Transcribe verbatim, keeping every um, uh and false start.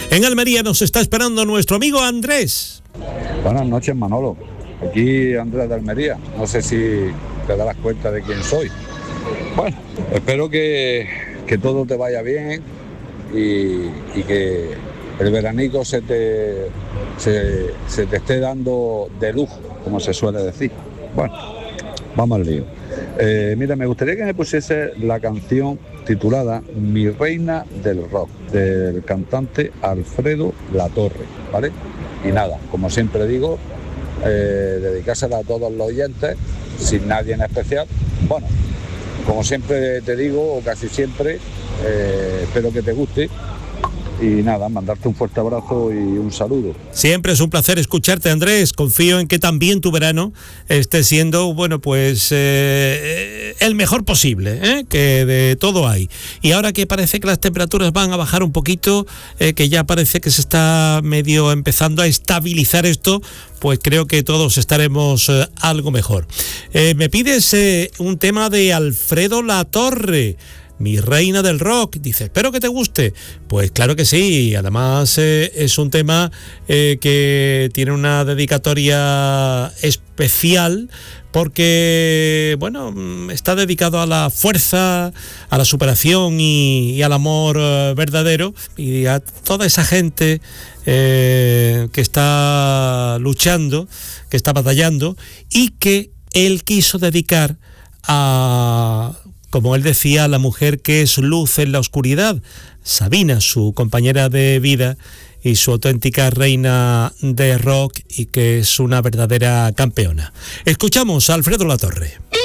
En Almería nos está esperando nuestro amigo Andrés. Buenas noches, Manolo. Aquí Andrés de Almería. No sé si te darás cuenta de quién soy. Bueno, espero que, que todo te vaya bien y, y que el veranico se te, se, se te esté dando de lujo, como se suele decir. Bueno, vamos al lío. Eh, mira, me gustaría que me pusiese la canción titulada Mi Reina del Rock, del cantante Alfredo Latorre, ¿vale? Y nada, como siempre digo, eh, dedicársela a todos los oyentes, sin nadie en especial. Bueno, como siempre te digo, o casi siempre, eh, espero que te guste. Y nada, mandarte un fuerte abrazo y un saludo. Siempre es un placer escucharte, Andrés. Confío en que también tu verano esté siendo, bueno, pues eh, el mejor posible, ¿eh? Que de todo hay. Y ahora que parece que las temperaturas van a bajar un poquito, eh, que ya parece que se está medio empezando a estabilizar esto, pues creo que todos estaremos eh, algo mejor. Eh, me pides eh, un tema de Alfredo Latorre, Mi Reina del Rock. Dice, espero que te guste. Pues claro que sí, además eh, es un tema eh, que tiene una dedicatoria especial porque, bueno, está dedicado a la fuerza, a la superación y, y al amor eh, verdadero, y a toda esa gente eh, que está luchando, que está batallando, y que él quiso dedicar a, como él decía, la mujer que es luz en la oscuridad, Sabina, su compañera de vida y su auténtica reina de rock, y que es una verdadera campeona. Escuchamos a Alfredo Latorre.